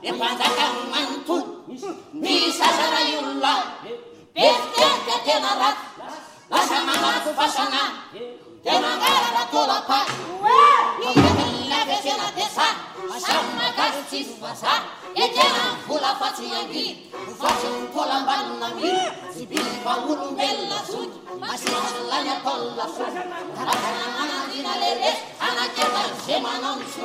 e mpanjaka ny manontolo ny sasana olona pefikelika tena raty lasa manafo fasana tena ngarana tolapa ivetilafetsena desa masamy makasy tsisy vasa e tena vola fatsy angidy fatsy nytolambanina miry tsy bifa olombelona soky masinasolany ataolona soky karazana manandina le resy anakeva ze manao ny